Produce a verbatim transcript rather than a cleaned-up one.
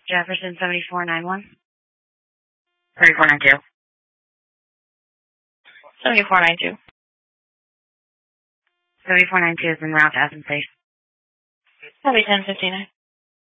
Jefferson seventy-four ninety-one. seventy-four ninety-two. seventy-four ninety-two. seventy-four ninety-two is en route to Essen, please. Copy ten fifty-nine.